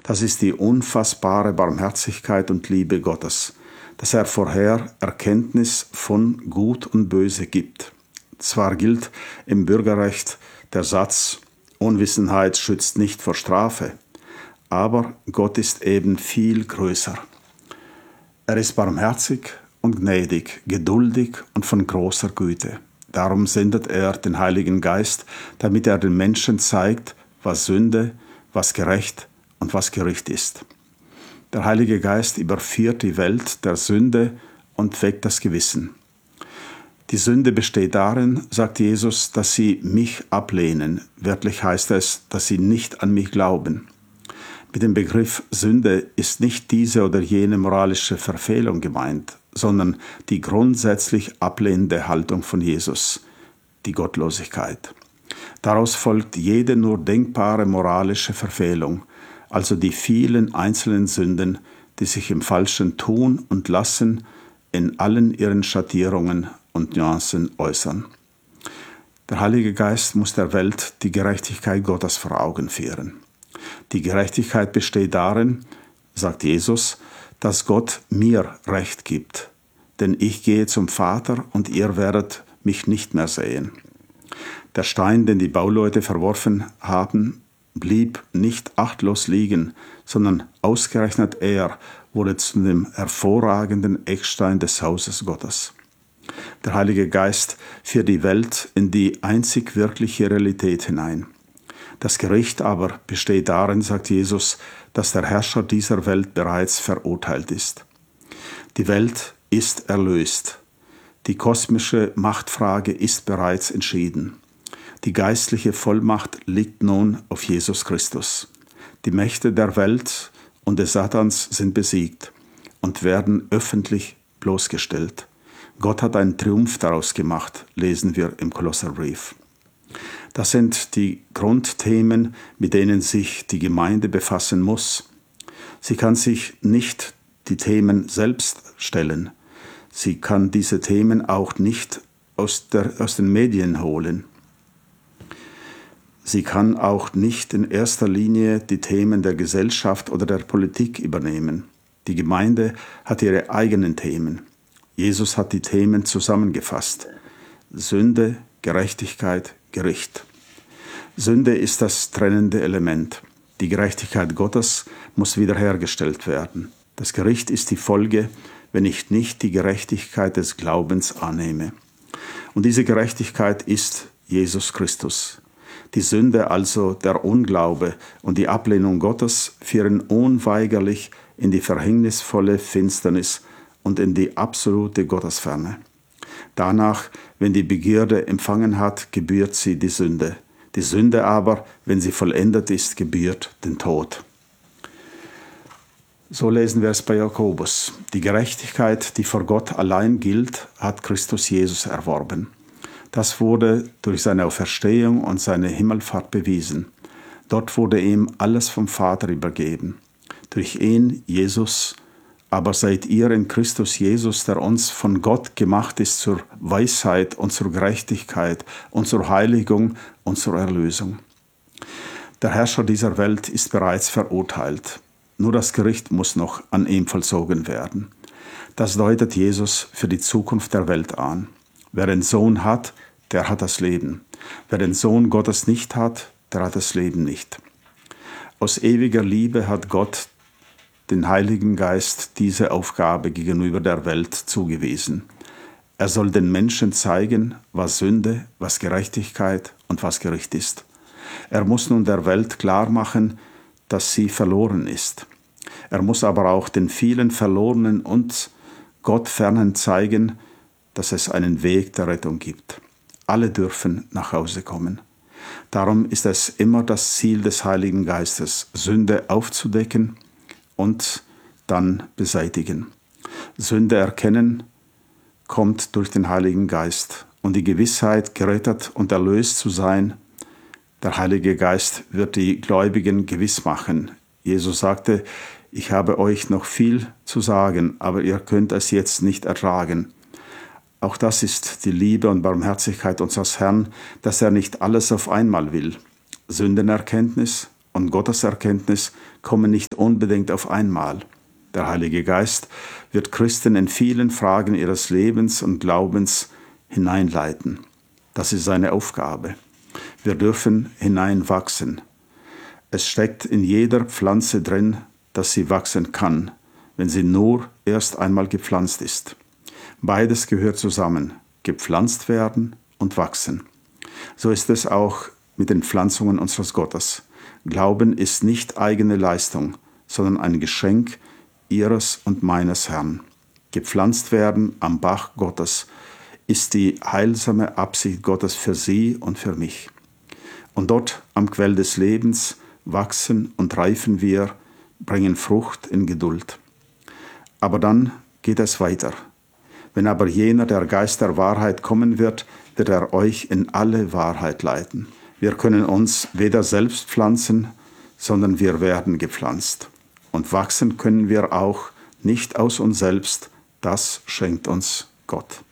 Das ist die unfassbare Barmherzigkeit und Liebe Gottes, dass er vorher Erkenntnis von Gut und Böse gibt. Zwar gilt im Bürgerrecht der Satz, Unwissenheit schützt nicht vor Strafe, aber Gott ist eben viel größer. Er ist barmherzig und gnädig, geduldig und von großer Güte. Darum sendet er den Heiligen Geist, damit er den Menschen zeigt, was Sünde, was gerecht und was Gericht ist. Der Heilige Geist überführt die Welt der Sünde und weckt das Gewissen. Die Sünde besteht darin, sagt Jesus, dass sie mich ablehnen. Wörtlich heißt es, dass sie nicht an mich glauben. Mit dem Begriff Sünde ist nicht diese oder jene moralische Verfehlung gemeint, sondern die grundsätzlich ablehnende Haltung von Jesus, die Gottlosigkeit. Daraus folgt jede nur denkbare moralische Verfehlung, also die vielen einzelnen Sünden, die sich im falschen Tun und Lassen in allen ihren Schattierungen und Nuancen äußern. Der Heilige Geist muss der Welt die Gerechtigkeit Gottes vor Augen führen. Die Gerechtigkeit besteht darin, sagt Jesus, dass Gott mir Recht gibt, denn ich gehe zum Vater und ihr werdet mich nicht mehr sehen. Der Stein, den die Bauleute verworfen haben, blieb nicht achtlos liegen, sondern ausgerechnet er wurde zu dem hervorragenden Eckstein des Hauses Gottes. Der Heilige Geist führt die Welt in die einzig wirkliche Realität hinein. Das Gericht aber besteht darin, sagt Jesus, dass der Herrscher dieser Welt bereits verurteilt ist. Die Welt ist erlöst. Die kosmische Machtfrage ist bereits entschieden. Die geistliche Vollmacht liegt nun auf Jesus Christus. Die Mächte der Welt und des Satans sind besiegt und werden öffentlich bloßgestellt. Gott hat einen Triumph daraus gemacht, lesen wir im Kolosserbrief. Das sind die Grundthemen, mit denen sich die Gemeinde befassen muss. Sie kann sich nicht die Themen selbst stellen. Sie kann diese Themen auch nicht aus den Medien holen. Sie kann auch nicht in erster Linie die Themen der Gesellschaft oder der Politik übernehmen. Die Gemeinde hat ihre eigenen Themen. Jesus hat die Themen zusammengefasst. Sünde, Gerechtigkeit, Gericht. Sünde ist das trennende Element. Die Gerechtigkeit Gottes muss wiederhergestellt werden. Das Gericht ist die Folge, wenn ich nicht die Gerechtigkeit des Glaubens annehme. Und diese Gerechtigkeit ist Jesus Christus. Die Sünde, also der Unglaube und die Ablehnung Gottes, führen unweigerlich in die verhängnisvolle Finsternis und in die absolute Gottesferne. Danach, wenn die Begierde empfangen hat, gebührt sie die Sünde. Die Sünde aber, wenn sie vollendet ist, gebührt den Tod. So lesen wir es bei Jakobus. Die Gerechtigkeit, die vor Gott allein gilt, hat Christus Jesus erworben. Das wurde durch seine Auferstehung und seine Himmelfahrt bewiesen. Dort wurde ihm alles vom Vater übergeben. Durch ihn, Jesus, aber seid ihr in Christus Jesus, der uns von Gott gemacht ist zur Weisheit und zur Gerechtigkeit und zur Heiligung und zur Erlösung. Der Herrscher dieser Welt ist bereits verurteilt. Nur das Gericht muss noch an ihm vollzogen werden. Das deutet Jesus für die Zukunft der Welt an. Wer den Sohn hat, der hat das Leben. Wer den Sohn Gottes nicht hat, der hat das Leben nicht. Aus ewiger Liebe hat Gott den Heiligen Geist diese Aufgabe gegenüber der Welt zugewiesen. Er soll den Menschen zeigen, was Sünde, was Gerechtigkeit und was Gericht ist. Er muss nun der Welt klar machen, dass sie verloren ist. Er muss aber auch den vielen Verlorenen und Gottfernen zeigen, dass es einen Weg der Rettung gibt. Alle dürfen nach Hause kommen. Darum ist es immer das Ziel des Heiligen Geistes, Sünde aufzudecken und dann beseitigen. Sünde erkennen kommt durch den Heiligen Geist und die Gewissheit, gerettet und erlöst zu sein. Der Heilige Geist wird die Gläubigen gewiss machen. Jesus sagte, ich habe euch noch viel zu sagen, aber ihr könnt es jetzt nicht ertragen. Auch das ist die Liebe und Barmherzigkeit unseres Herrn, dass er nicht alles auf einmal will. Sündenerkenntnis und Gotteserkenntnis kommen nicht unbedingt auf einmal. Der Heilige Geist wird Christen in vielen Fragen ihres Lebens und Glaubens hineinleiten. Das ist seine Aufgabe. Wir dürfen hineinwachsen. Es steckt in jeder Pflanze drin, dass sie wachsen kann, wenn sie nur erst einmal gepflanzt ist. Beides gehört zusammen, gepflanzt werden und wachsen. So ist es auch mit den Pflanzungen unseres Gottes. Glauben ist nicht eigene Leistung, sondern ein Geschenk ihres und meines Herrn. Gepflanzt werden am Bach Gottes ist die heilsame Absicht Gottes für sie und für mich. Und dort am Quell des Lebens wachsen und reifen wir, bringen Frucht in Geduld. Aber dann geht es weiter. Wenn aber jener, der Geist der Wahrheit, kommen wird, wird er euch in alle Wahrheit leiten. Wir können uns weder selbst pflanzen, sondern wir werden gepflanzt. Und wachsen können wir auch nicht aus uns selbst, das schenkt uns Gott.